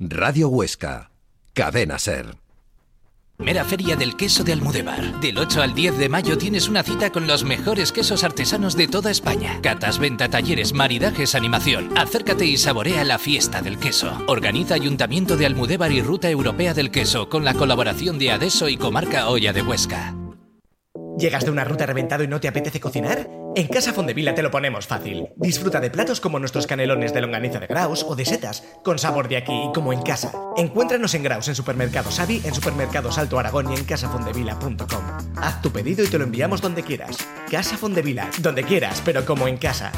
Radio Huesca, Cadena SER. Primera Feria del Queso de Almudévar. Del 8 al 10 de mayo tienes una cita con los mejores quesos artesanos de toda España. Catas, venta, talleres, maridajes, animación. Acércate y saborea la fiesta del queso. Organiza Ayuntamiento de Almudévar y Ruta Europea del Queso con la colaboración de Adeso y Comarca Olla de Huesca. ¿Llegas de una ruta reventado y no te apetece cocinar? En Casa Fondevila te lo ponemos fácil. Disfruta de platos como nuestros canelones de longaniza de Graus o de setas, con sabor de aquí y como en casa. Encuéntranos en Graus, en Supermercados Avi, en Supermercados Alto Aragón y en casafondevila.com. Haz tu pedido y te lo enviamos donde quieras. Casa Fondevila, donde quieras, pero como en casa.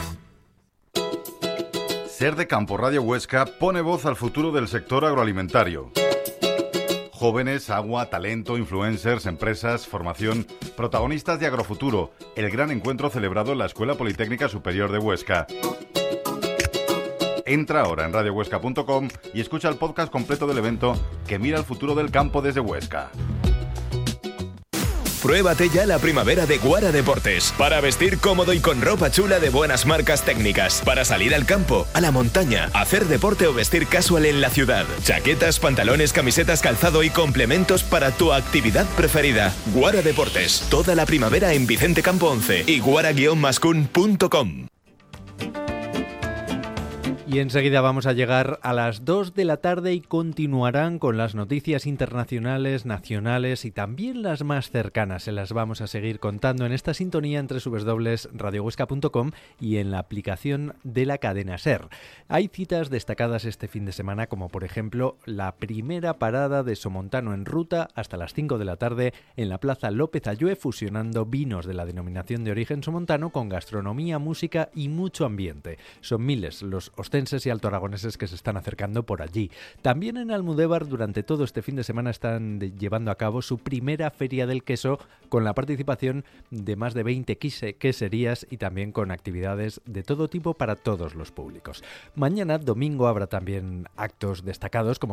Ser de Campo Radio Huesca pone voz al futuro del sector agroalimentario. Jóvenes, agua, talento, influencers, empresas, formación, protagonistas de Agrofuturo, el gran encuentro celebrado en la Escuela Politécnica Superior de Huesca. Entra ahora en radiohuesca.com y escucha el podcast completo del evento que mira el futuro del campo desde Huesca. Pruébate ya la primavera de Guara Deportes. Para vestir cómodo y con ropa chula de buenas marcas técnicas. Para salir al campo, a la montaña, hacer deporte o vestir casual en la ciudad. Chaquetas, pantalones, camisetas, calzado y complementos para tu actividad preferida. Guara Deportes. Toda la primavera en Vicente Campo 11 y guara-mascun.com. Y enseguida vamos a llegar a las 2 de la tarde y continuarán con las noticias internacionales, nacionales y también las más cercanas. Se las vamos a seguir contando en esta sintonía entre www.radiohuesca.com y en la aplicación de la cadena SER. Hay citas destacadas este fin de semana, como por ejemplo la primera parada de Somontano en ruta hasta las 5 de la tarde en la Plaza López Ayue, fusionando vinos de la denominación de origen somontano con gastronomía, música y mucho ambiente. Son miles los ostenses y altoaragoneses que se están acercando por allí. También en Almudévar durante todo este fin de semana están llevando a cabo su primera Feria del Queso con la participación de más de 20 queserías y también con actividades de todo tipo para todos los públicos. Mañana, domingo, habrá también actos destacados como